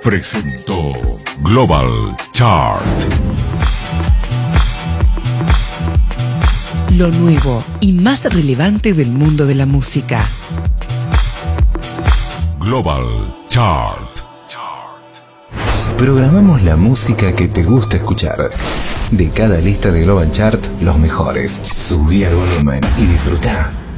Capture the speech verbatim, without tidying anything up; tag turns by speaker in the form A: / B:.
A: presentó Global Chart.
B: Lo nuevo y más relevante del mundo de la música.
A: Global Chart.
C: Programamos la música que te gusta escuchar. De cada lista de Global Chart, los mejores. Subí al volumen y disfruta.